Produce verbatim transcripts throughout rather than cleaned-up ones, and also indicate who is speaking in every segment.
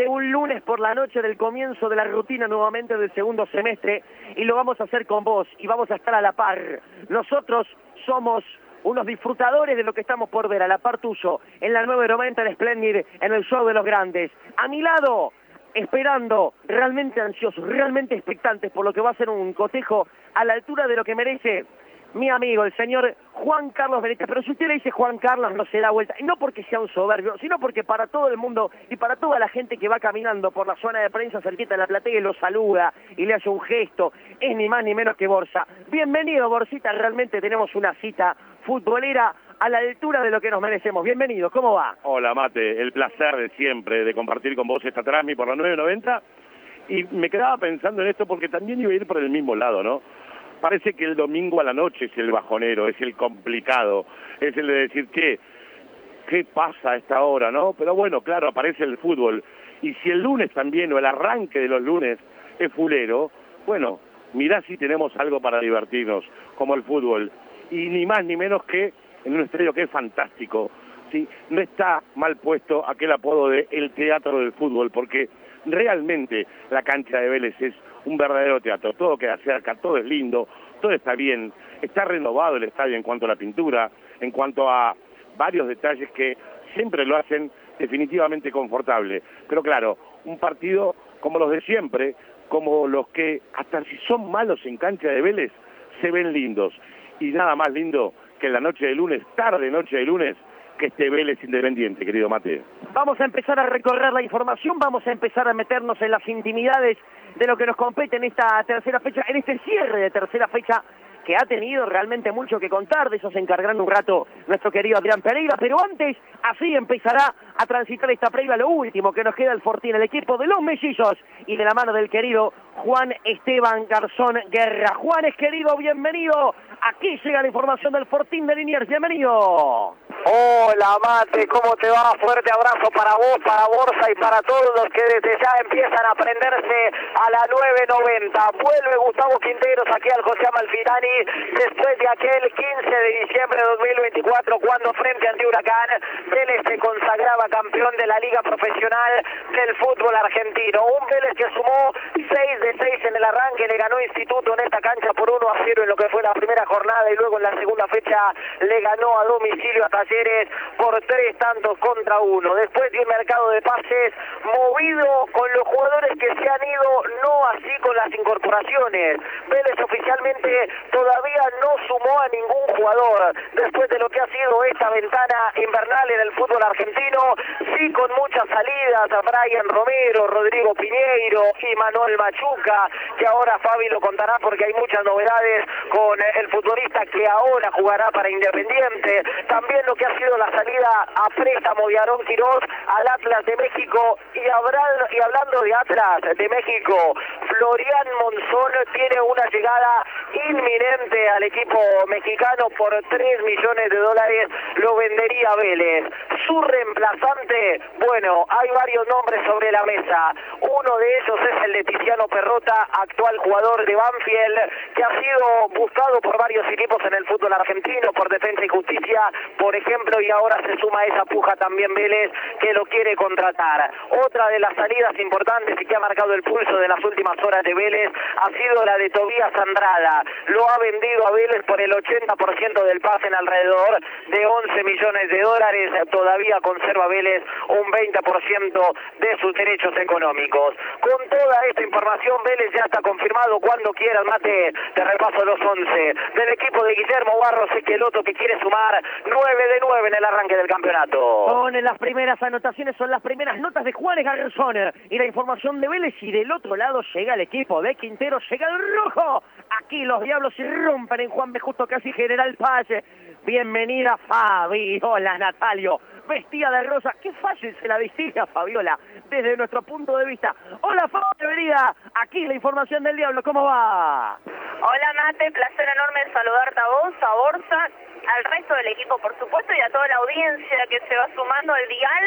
Speaker 1: un lunes por la noche del comienzo de la rutina nuevamente del segundo semestre, y lo vamos a hacer con vos y vamos a estar a la par. Nosotros somos unos disfrutadores de lo que estamos por ver, a la par tuyo, en la nueve noventa en Splendid, en el show de los grandes. A mi lado, esperando, realmente ansiosos, realmente expectantes por lo que va a ser un cotejo a la altura de lo que merece mi amigo, el señor Juan Carlos Benítez. Pero si usted le dice Juan Carlos, no se da vuelta, y no porque sea un soberbio, sino porque para todo el mundo y para toda la gente que va caminando por la zona de prensa cerquita de la platea y lo saluda y le hace un gesto, es ni más ni menos que Borsa. Bienvenido, Borsita, realmente tenemos una cita futbolera a la altura de lo que nos merecemos. Bienvenido, ¿cómo va?
Speaker 2: Hola, Mate, el placer de siempre de compartir con vos esta Transmi por la nueve noventa, y me quedaba pensando en esto porque también iba a ir por el mismo lado, ¿no? Parece que el domingo a la noche es el bajonero, es el complicado, es el de decir, ¿qué? ¿Qué pasa a esta hora, no? Pero bueno, claro, aparece el fútbol, y si el lunes también, o el arranque de los lunes, es fulero, bueno, mirá si tenemos algo para divertirnos, como el fútbol, y ni más ni menos que en un estadio que es fantástico, ¿sí? No está mal puesto aquel apodo de el teatro del fútbol, porque realmente la cancha de Vélez es un verdadero teatro, todo queda cerca, todo es lindo, todo está bien, está renovado el estadio en cuanto a la pintura, en cuanto a varios detalles que siempre lo hacen definitivamente confortable. Pero claro, un partido como los de siempre, como los que hasta si son malos en cancha de Vélez, se ven lindos. Y nada más lindo que la noche de lunes, tarde noche de lunes, que este Vélez Independiente, querido Mate.
Speaker 1: Vamos a empezar a recorrer la información, vamos a empezar a meternos en las intimidades de lo que nos compete en esta tercera fecha, en este cierre de tercera fecha, que ha tenido realmente mucho que contar. De eso se encargará un rato nuestro querido Adrián Pereira, pero antes, así empezará a transitar esta previa, lo último que nos queda el Fortín, el equipo de los mellizos, y de la mano del querido Juan Esteban Garzón Guerra. Juanes, querido, bienvenido. Aquí llega la información del Fortín de Liniers, bienvenido.
Speaker 3: Hola, Mate, ¿cómo te va? Fuerte abrazo para vos, para Borsa y para todos los que desde ya empiezan a prenderse a la nueve noventa. Vuelve Gustavo Quinteros aquí al José Amalfitani después de aquel quince de diciembre de dos mil veinticuatro, cuando frente ante Huracán Vélez se consagraba campeón de la Liga Profesional del fútbol argentino. Un Vélez que sumó seis de seis en el arranque, le ganó Instituto en esta cancha por uno a cero en lo que fue la primera jornada, y luego en la segunda fecha le ganó a domicilio a Talleres por tres tantos contra uno. Después de un mercado de pases movido con los jugadores que se han ido, no así con las incorporaciones. Vélez oficialmente todavía no sumó a ningún jugador después de lo que ha sido esta ventana invernal en el fútbol argentino, sí con muchas salidas a Brian Romero, Rodrigo Piñeiro y Manuel Machuca, que ahora Fabi lo contará porque hay muchas novedades con el futbolista que ahora jugará para Independiente. También lo que ha sido la salida a préstamo de Aarón Quirós al Atlas de México, y, habrá, y hablando de Atlas de México, Florian Monzón tiene una llegada inminente al equipo mexicano por tres millones de dólares, lo vendería Vélez. Su reemplazante, bueno, hay varios nombres sobre la mesa. Uno de ellos es el de Tiziano Perrota, actual jugador de Banfield, que ha sido buscado por varios equipos en el fútbol argentino, por Defensa y Justicia, por ejemplo, y ahora se suma a esa puja también Vélez, que lo quiere contratar. Otra de las salidas importantes y que ha marcado el pulso de las últimas horas de Vélez ha sido la de Tobías Andrada. Lo ha vendido a Vélez por el ochenta por ciento del pase, en alrededor de once millones de dólares. Todavía conserva Vélez un veinte por ciento de sus derechos económicos. Con toda esta información, Vélez ya está confirmado. Cuando quieras, Mate, te repaso los once del equipo de Guillermo Barros Esqueloto, que quiere sumar nueve de nueve en el arranque del campeonato.
Speaker 1: Son las primeras anotaciones, son las primeras notas de Juanes Garzón y la información de Vélez, y del otro lado llega el equipo de Quintero, llega el rojo. Aquí los diablos se rompen en Juan B. Justo Casi General Paz. Bienvenida, Fabi. Hola, Natalio. Vestida de rosa. Qué fácil se la vestía, Fabiola, desde nuestro punto de vista. Hola, Fabi, bienvenida. Aquí la información del diablo. ¿Cómo va?
Speaker 4: Hola, Mate. Placer enorme saludarte a vos, a Borsa, al resto del equipo, por supuesto, y a toda la audiencia que se va sumando al dial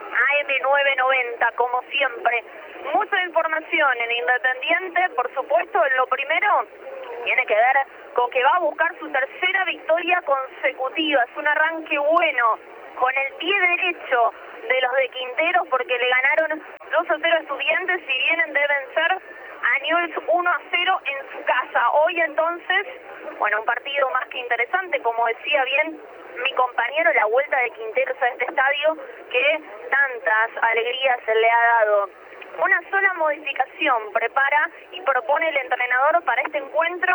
Speaker 4: A M nueve noventa, como siempre. Mucha información en Independiente, por supuesto. En lo primero tiene que ver con que va a buscar su tercera victoria consecutiva. Es un arranque bueno, con el pie derecho de los de Quinteros, porque le ganaron dos a cero Estudiantes y vienen de vencer a Newell's uno a cero en su casa. Hoy entonces, bueno, un partido más que interesante, como decía bien mi compañero, la vuelta de Quinteros a este estadio que tantas alegrías le ha dado. Una sola modificación prepara y propone el entrenador para este encuentro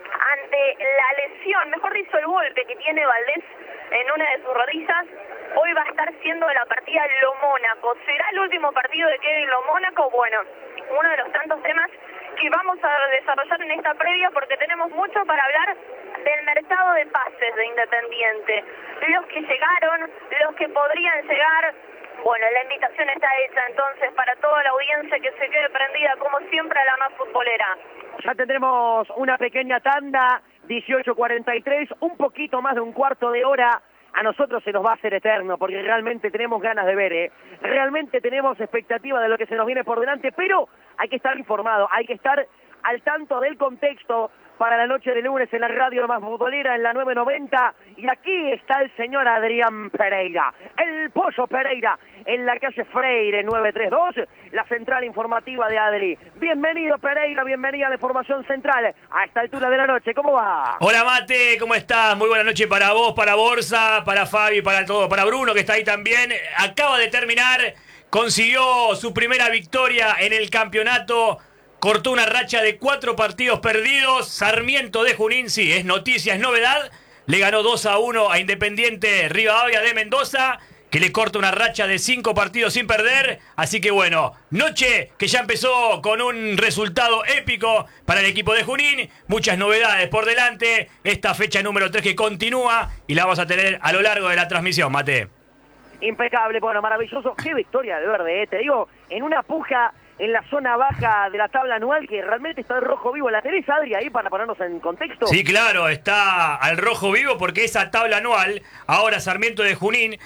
Speaker 4: ante la lesión, mejor dicho el golpe que tiene Valdés en una de sus rodillas. Hoy va a estar siendo la partida Lo Mónaco. ¿Será el último partido de Kevin Lo Mónaco? Bueno, uno de los tantos temas que vamos a desarrollar en esta previa porque tenemos mucho para hablar del mercado de pases de Independiente. Los que llegaron, los que podrían llegar. Bueno, la invitación está hecha entonces para toda la audiencia que se quede prendida como siempre a la más futbolera.
Speaker 1: Ya tendremos una pequeña tanda, dieciocho cuarenta y tres, un poquito más de un cuarto de hora. A nosotros se nos va a hacer eterno porque realmente tenemos ganas de ver, ¿eh? Realmente tenemos expectativa de lo que se nos viene por delante, pero hay que estar informado, hay que estar al tanto del contexto para la noche de lunes en la radio más futbolera, en la nueve noventa, y aquí está el señor Adrián Pereira, el Pollo Pereira, en la calle Freire nueve tres dos, la central informativa de Adri. Bienvenido Pereira, bienvenida a la información central, a esta altura de la noche, ¿cómo va?
Speaker 5: Hola Mate, ¿cómo estás? Muy buena noche para vos, para Borsa, para Fabi, para todo, para Bruno que está ahí también. Acaba de terminar, consiguió su primera victoria en el campeonato. Cortó una racha de cuatro partidos perdidos. Sarmiento de Junín, sí, es noticia, es novedad. Le ganó dos a uno a Independiente Rivadavia de Mendoza, que le corta una racha de cinco partidos sin perder. Así que bueno, noche que ya empezó con un resultado épico para el equipo de Junín. Muchas novedades por delante. Esta fecha número tres que continúa y la vamos a tener a lo largo de la transmisión, Mate.
Speaker 1: Impecable, bueno, maravilloso. Qué victoria de Verde, eh. Te digo, en una puja en la zona baja de la tabla anual que realmente está el rojo vivo. ¿La tenés, Adri, ahí para ponernos en contexto?
Speaker 5: Sí, claro, está al rojo vivo porque esa tabla anual, ahora Sarmiento de Junín,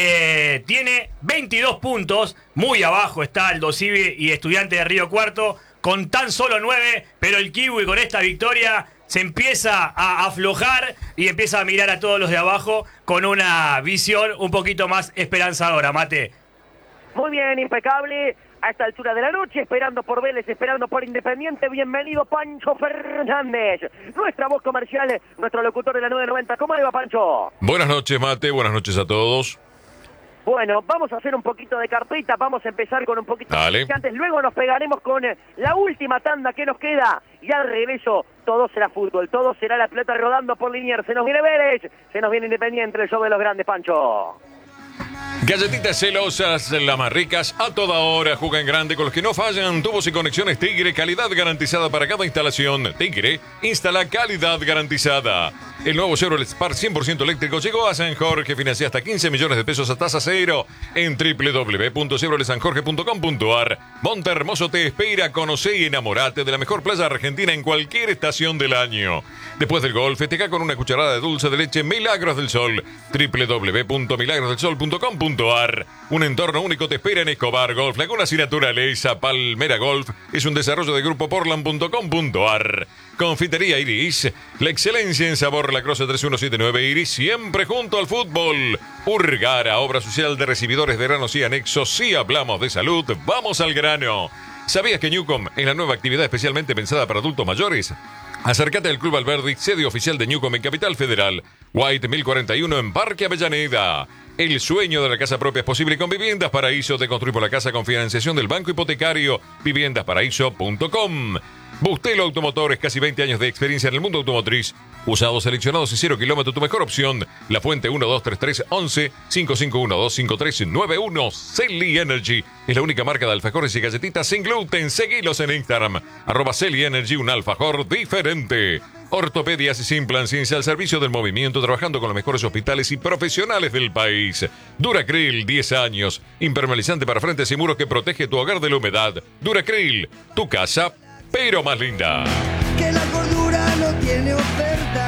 Speaker 5: eh, tiene veintidós puntos. Muy abajo está el Dosivi y Estudiante de Río Cuarto con tan solo nueve, pero el Kiwi con esta victoria se empieza a aflojar y empieza a mirar a todos los de abajo con una visión un poquito más esperanzadora, Mate.
Speaker 1: Muy bien, impecable. A esta altura de la noche, esperando por Vélez, esperando por Independiente. Bienvenido Pancho Fernández, nuestra voz comercial, nuestro locutor de la nueve noventa. ¿Cómo le va, Pancho?
Speaker 6: Buenas noches, Mate, buenas noches a todos.
Speaker 1: Bueno, vamos a hacer un poquito de carpeta, vamos a empezar con un poquito
Speaker 6: Dale.
Speaker 1: de antes, luego nos pegaremos con la última tanda que nos queda, y al regreso todo será fútbol, todo será la pelota rodando por Liniers. Se nos viene Vélez, se nos viene Independiente, el show de los grandes, Pancho.
Speaker 6: Galletitas celosas, las más ricas, a toda hora, juegan grande con los que no fallan. Tubos y conexiones Tigre, calidad garantizada para cada instalación. Tigre, instala calidad garantizada. El nuevo Chevrolet Spark cien por ciento eléctrico llegó a San Jorge. Financia hasta quince millones de pesos a tasa cero en doble u doble u doble u punto chevrolet san jorge punto com punto a r. Monte Hermoso te espera, conocé y enamorate de la mejor playa argentina en cualquier estación del año. Después del golf, festeja con una cucharada de dulce de leche Milagros del Sol. doble u doble u doble u punto milagros del sol punto com punto a r. Un entorno único te espera en Escobar Golf. Lagunas y Naturaleza. Palmera Golf es un desarrollo de grupo portland punto com punto a r. Confitería Iris, la excelencia en sabor. La Croce tres uno siete nueve Iris, siempre junto al fútbol. Urgara, obra social de recibidores de granos y anexos. Si hablamos de salud, vamos al grano. ¿Sabías que Newcom es la nueva actividad especialmente pensada para adultos mayores? Acércate al Club Alberdi, sede oficial de Newcom en Capital Federal. White mil cuarenta y uno en Parque Avellaneda. El sueño de la casa propia es posible con Viviendas Paraíso. Te construimos la casa con financiación del Banco Hipotecario. viviendas paraíso punto com. Bustelo Automotores, casi veinte años de experiencia en el mundo automotriz. Usados, seleccionados y cero kilómetros, tu mejor opción. La Fuente uno dos tres tres once cinco cinco uno dos cinco tres nueve uno. Celi Energy es la única marca de alfajores y galletitas sin gluten. Seguilos en Instagram. Arroba Celi Energy, un alfajor diferente. Ortopedias y Simplan, ciencia al servicio del movimiento, trabajando con los mejores hospitales y profesionales del país. Duracril, diez años. Impermeabilizante para frentes y muros que protege tu hogar de la humedad. Duracril, tu casa, pero más linda.
Speaker 7: Que la cordura no tiene oferta.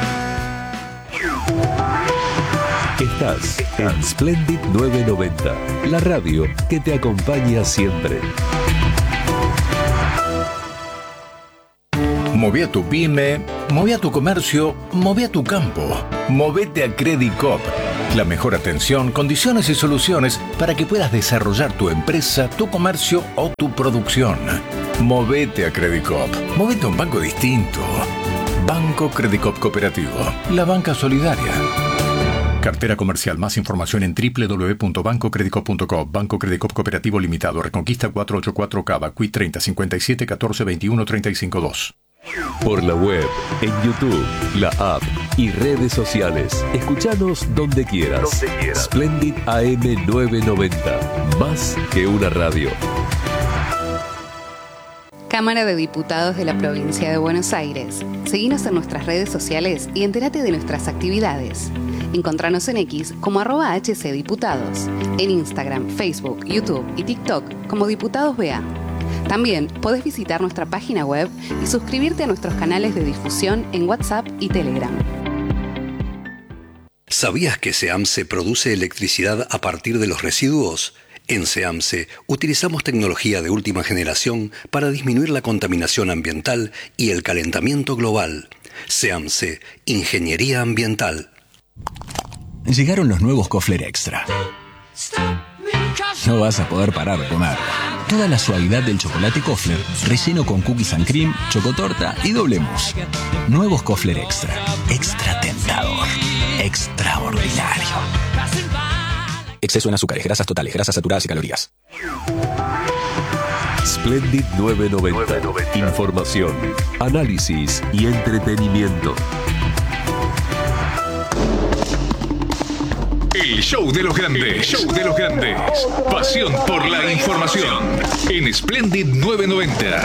Speaker 8: Estás en Splendid nueve noventa, la radio que te acompaña siempre.
Speaker 9: Moví a tu pyme, moví a tu comercio, moví a tu campo. Movete a Credicop. La mejor atención, condiciones y soluciones para que puedas desarrollar tu empresa, tu comercio o tu producción. Movete a Credicop. Movete a un banco distinto. Banco Credicop Cooperativo. La banca solidaria. Cartera comercial. Más información en doble u doble u doble u punto banco credicop punto com. Banco Credicop Cooperativo Limitado. Reconquista cuatrocientos ochenta y cuatro Cava. Q I treinta, cincuenta y siete, catorce, veintiuno, treinta y cinco dos.
Speaker 8: Por la web, en YouTube, la app y redes sociales. Escuchanos donde quieras. Donde quieras. Splendid A M novecientos noventa. Más que una radio.
Speaker 10: Cámara de Diputados de la Provincia de Buenos Aires. Seguinos en nuestras redes sociales y entérate de nuestras actividades. Encontranos en X como arroba hcdiputados. En Instagram, Facebook, YouTube y TikTok como Diputados B A. También podés visitar nuestra página web y suscribirte a nuestros canales de difusión en WhatsApp y Telegram.
Speaker 11: ¿Sabías que SEAMSE produce electricidad a partir de los residuos? En SEAMSE utilizamos tecnología de última generación para disminuir la contaminación ambiental y el calentamiento global. SEAMSE, Ingeniería Ambiental.
Speaker 12: Llegaron los nuevos Kofler Extra. No vas a poder parar de comer. Toda la suavidad del chocolate Kofler, relleno con cookies and cream, chocotorta y doble mousse. Nuevos Kofler Extra. Extra tentador. Extraordinario. Exceso en azúcares, grasas totales, grasas saturadas y calorías.
Speaker 8: Splendid novecientos noventa. Información, análisis y entretenimiento.
Speaker 13: El show de los grandes, show de los grandes. Pasión por la información. En Splendid novecientos noventa.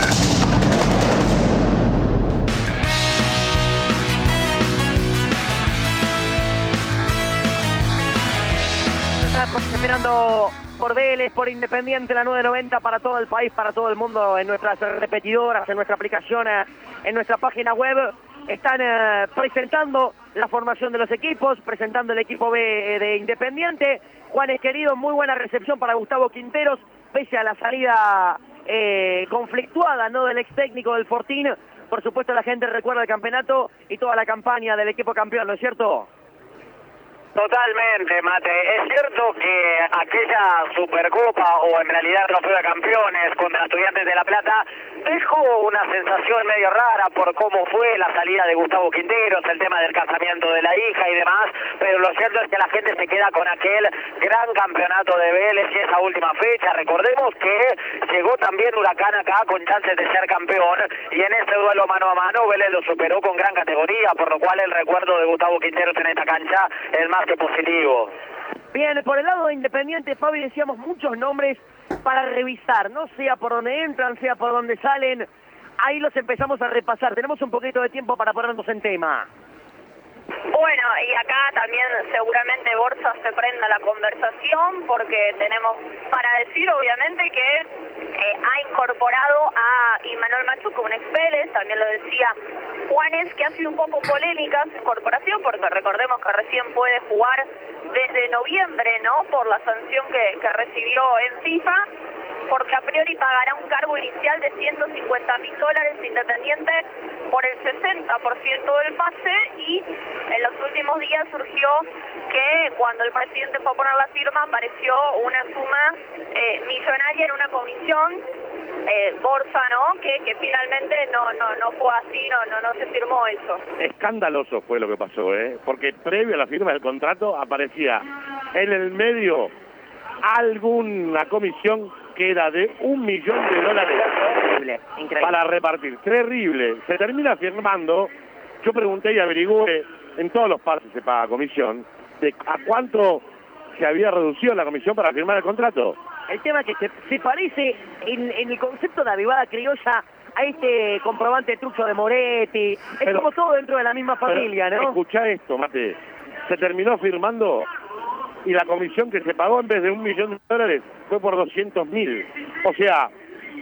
Speaker 1: Estamos esperando por Vélez, por Independiente, la nueve noventa para todo el país, para todo el mundo, en nuestras repetidoras, en nuestra aplicación, en nuestra página web. Están eh, presentando la formación de los equipos, presentando el equipo B de Independiente. Juanes querido, muy buena recepción para Gustavo Quinteros, pese a la salida eh, conflictuada, ¿no?, del ex técnico del Fortín. Por supuesto, la gente recuerda el campeonato y toda la campaña del equipo campeón, ¿no es cierto?
Speaker 3: Totalmente, Mate. Es cierto que aquella Supercopa, o en realidad Trofeo de Campeones contra Estudiantes de La Plata, dejó una sensación medio rara por cómo fue la salida de Gustavo Quinteros, el tema del casamiento de la hija y demás, pero lo cierto es que la gente se queda con aquel gran campeonato de Vélez y esa última fecha. Recordemos que llegó también Huracán acá con chances de ser campeón, y en ese duelo mano a mano Vélez lo superó con gran categoría, por lo cual el recuerdo de Gustavo Quinteros en esta cancha es más que positivo.
Speaker 1: Bien, por el lado de Independiente, Fabi, decíamos muchos nombres para revisar, no sea por donde entran, sea por donde salen. Ahí los empezamos a repasar. Tenemos un poquito de tiempo para ponernos en tema.
Speaker 4: Bueno, y acá también seguramente Borsa se prenda la conversación, porque tenemos para decir obviamente que eh, ha incorporado a Imanol Machuca, un ex Vélez, también lo decía Juanes, que ha sido un poco polémica su incorporación, porque recordemos que recién puede jugar desde noviembre, ¿no?, por la sanción que, que recibió en FIFA, porque a priori pagará un cargo inicial de ciento cincuenta mil dólares Independiente por el sesenta por ciento del pase, y en los últimos días surgió que cuando el presidente fue a poner la firma apareció una suma eh, millonaria en una comisión, eh, Borsa, ¿no?, que, que finalmente no, no, no fue así, no, no, no se firmó eso.
Speaker 2: Escandaloso fue lo que pasó, ¿eh? Porque previo a la firma del contrato aparecía en el medio alguna comisión que era de un millón de dólares increíble, increíble. Para repartir. Terrible. Se termina firmando. Yo pregunté y averigüé, en todos los pases se paga comisión, de a cuánto se había reducido la comisión para firmar el contrato.
Speaker 1: El tema es que se, se parece en, en el concepto de avivada criolla a este comprobante trucho de Moretti. Es pero, como todo dentro de la misma familia, pero, ¿no?
Speaker 2: Escuchá esto, Mate. Se terminó firmando y la comisión que se pagó en vez de un millón de dólares fue por doscientos mil. O sea,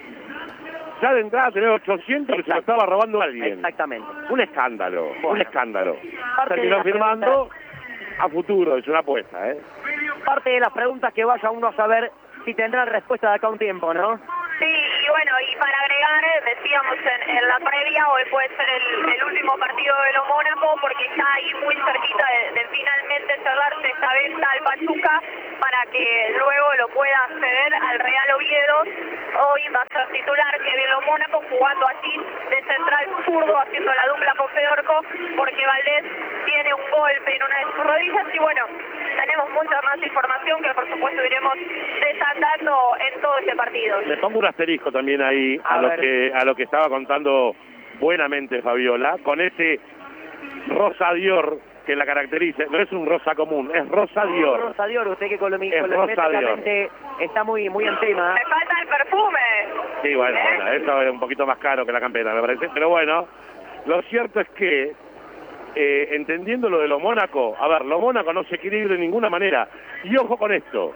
Speaker 2: ya de entrada tener ochocientos que se lo estaba robando a alguien.
Speaker 1: Exactamente.
Speaker 2: Un escándalo, bueno, un escándalo. Terminó
Speaker 1: pregunta,
Speaker 2: firmando a futuro, es una apuesta, ¿eh?
Speaker 1: Parte de las preguntas que vaya uno a saber si tendrán respuesta de acá a un tiempo, ¿no?
Speaker 4: Sí, y bueno, y para agregar, decíamos en, en la previa, hoy puede ser el, el último partido de lo Mónaco, porque está ahí muy cerquita de, de finalmente cerrarse esta venta al Pachuca, para que luego lo pueda acceder al Real Oviedo. Hoy va a ser titular Kevin Lo Mónaco, jugando allí de central zurdo, haciendo la dupla con Fedorco, porque Valdés tiene un golpe en una de sus rodillas. Y bueno, tenemos mucha más información que por supuesto iremos desandando en todo este partido.
Speaker 2: Le pongo un asterisco también ahí a, a lo que a lo que estaba contando buenamente Fabiola, con ese rosa Dior que la caracteriza. No es un rosa común, es rosa Dior.
Speaker 1: Rosa Dior, usted que
Speaker 2: colombianamente
Speaker 1: está muy, muy en tema.
Speaker 4: Me falta el perfume.
Speaker 2: Sí, bueno,
Speaker 4: ¿Eh?
Speaker 2: bueno, eso es un poquito más caro que la campera, me parece. Pero bueno, lo cierto es que, eh, entendiendo lo de lo Mónaco, a ver, lo Mónaco no se equilibra de ninguna manera. Y ojo con esto,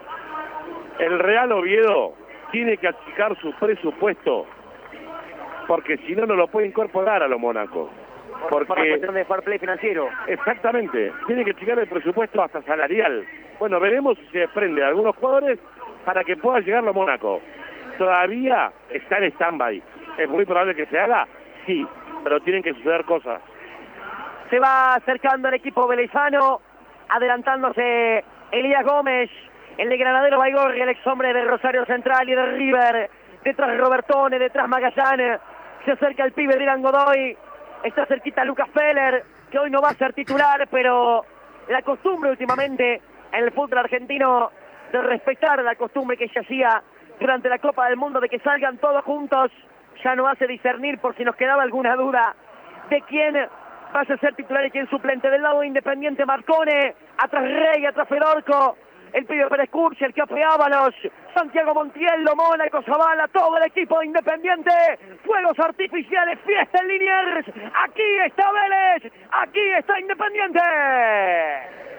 Speaker 2: el Real Oviedo tiene que achicar su presupuesto, porque si no, no lo puede incorporar a lo Mónaco.
Speaker 1: Porque... por la cuestión de fair play financiero.
Speaker 2: Exactamente, tiene que achicar el presupuesto hasta salarial. Bueno, veremos si se desprende de algunos jugadores para que pueda llegar lo Mónaco. Todavía está en stand-by. ¿Es muy probable que se haga? Sí, pero tienen que suceder cosas.
Speaker 1: Se va acercando el equipo velezano, adelantándose Elías Gómez, el de Granadero Baigorri, el ex hombre de Rosario Central y de River. Detrás Robertone, detrás Magallanes. Se acerca el pibe Dylan Godoy. Está cerquita Lucas Feller, que hoy no va a ser titular, pero la costumbre últimamente en el fútbol argentino de respetar la costumbre que se hacía durante la Copa del Mundo de que salgan todos juntos, ya no hace discernir, por si nos quedaba alguna duda, de quién va a ser titular y quién suplente. Del lado de Independiente, Marcone, atrás Rey, atrás Fedorco, el pibe Pérez Curchi, el Cape Ábalos, Santiago Montiel, Lo Mónaco, Zavala, todo el equipo de Independiente, fuegos artificiales, fiesta en Liniers, aquí está Vélez, aquí está Independiente.